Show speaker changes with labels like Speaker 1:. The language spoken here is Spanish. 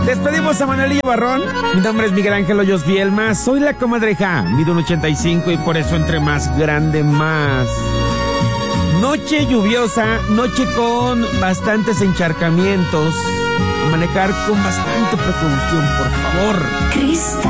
Speaker 1: Despedimos a Manuelillo Barrón. Mi nombre es Miguel Ángel Hoyos Bielma. Soy la comadreja. Mido 1.85 y por eso entre más grande, más. Noche lluviosa, noche con bastantes encharcamientos. A manejar con bastante precaución, por favor.
Speaker 2: Cristal.